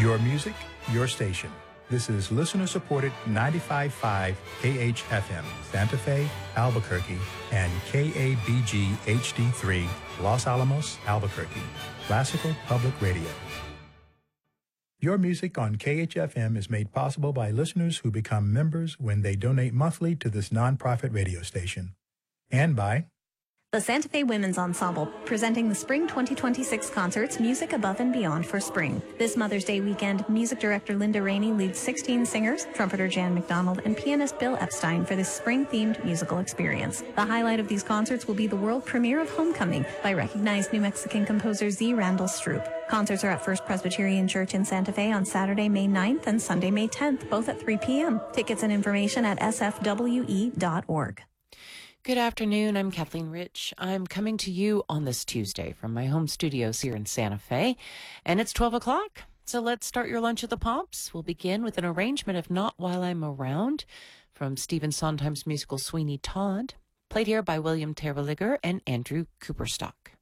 Your music, your station. This is listener-supported 95.5 KHFM, Santa Fe, Albuquerque, and KABG HD3, Los Alamos, Albuquerque. Classical Public Radio. Your music on KHFM is made possible by listeners who become members when they donate monthly to this nonprofit radio station. And by the Santa Fe Women's Ensemble, presenting the Spring 2026 concerts, Music Above and Beyond for Spring. This Mother's Day weekend, music director Linda Rainey leads 16 singers, trumpeter Jan McDonald, and pianist Bill Epstein for this spring-themed musical experience. The highlight of these concerts will be the world premiere of Homecoming by recognized New Mexican composer Z. Randall Stroop. Concerts are at First Presbyterian Church in Santa Fe on Saturday, May 9th and Sunday, May 10th, both at 3 p.m. Tickets and information at sfwe.org. Good afternoon. I'm Kathleen Rich. I'm coming to you on this Tuesday from my home studios here in Santa Fe, and it's 12 o'clock. So let's start your lunch at the Pops. We'll begin with an arrangement of Not While I'm Around from Stephen Sondheim's musical Sweeney Todd, played here by William Terwilliger and Andrew Cooperstock.